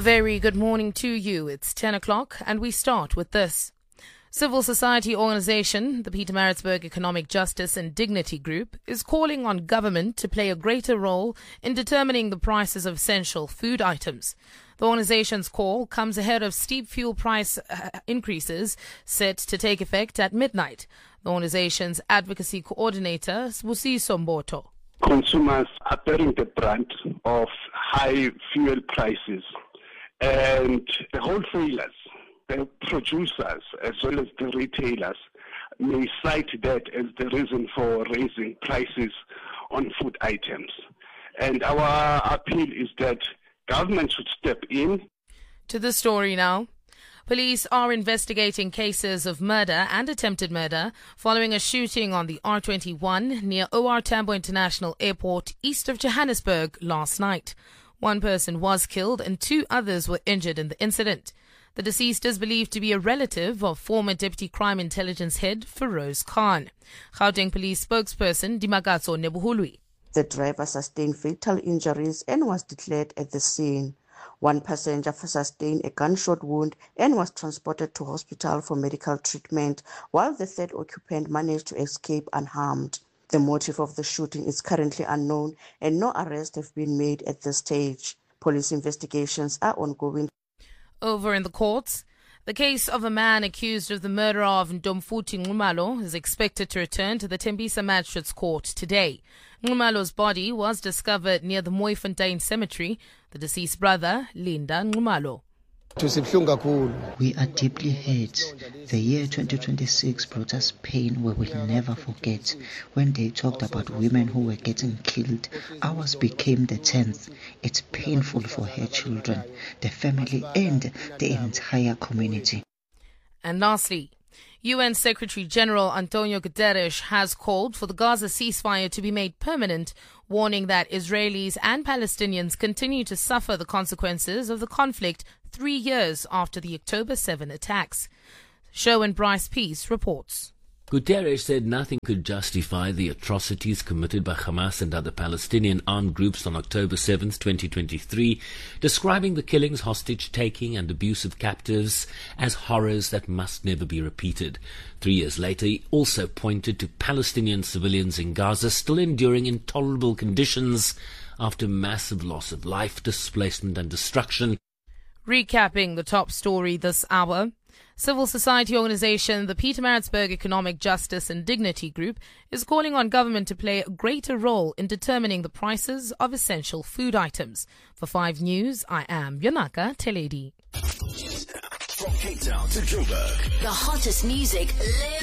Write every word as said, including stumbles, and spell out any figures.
A very good morning to you. It's ten o'clock and we start with this. Civil society organization, the Pietermaritzburg Economic Justice and Dignity Group, is calling on government to play a greater role in determining the prices of essential food items. The organization's call comes ahead of steep fuel price uh, increases set to take effect at midnight. The organization's advocacy coordinator, Sibusiso Mboto. Consumers are bearing the brunt of high fuel prices, and the wholesalers, the producers, as well as the retailers may cite that as the reason for raising prices on food items. And our appeal is that government should step in. To the story now. Police are investigating cases of murder and attempted murder following a shooting on the R twenty-one near O R Tambo International Airport east of Johannesburg last night. One person was killed and two others were injured in the incident. The deceased is believed to be a relative of former Deputy Crime Intelligence Head Feroz Khan. Gauteng Police spokesperson Dimakatso Nebuhulwi. The driver sustained fatal injuries and was declared at the scene. One passenger sustained a gunshot wound and was transported to hospital for medical treatment, while the third occupant managed to escape unharmed. The motive of the shooting is currently unknown and no arrests have been made at this stage. Police investigations are ongoing. Over in the courts, the case of a man accused of the murder of Ndomfuti Nxumalo is expected to return to the Tembisa Magistrates Court today. Nxumalo's body was discovered near the Mooifontein Cemetery. The deceased brother, Linda Nxumalo. We are deeply hurt. The year twenty twenty-six brought us pain we will never forget. When they talked about women who were getting killed, ours became the tenth. It's painful for her children, the family and the entire community. And lastly, U N Secretary General Antonio Guterres has called for the Gaza ceasefire to be made permanent, warning that Israelis and Palestinians continue to suffer the consequences of the conflict three years after the October seventh attacks. Sherwin Bryce Peace reports. Guterres said nothing could justify the atrocities committed by Hamas and other Palestinian armed groups on October seventh, twenty twenty-three, describing the killings, hostage-taking and abuse of captives as horrors that must never be repeated. Three years later, he also pointed to Palestinian civilians in Gaza still enduring intolerable conditions after massive loss of life, displacement and destruction. Recapping the top story this hour. Civil society organization, the Pietermaritzburg Economic Justice and Dignity Group, is calling on government to play a greater role in determining the prices of essential food items. For five News, I am Yonaka Teledi. From Cape Town to Joburg, the hottest music live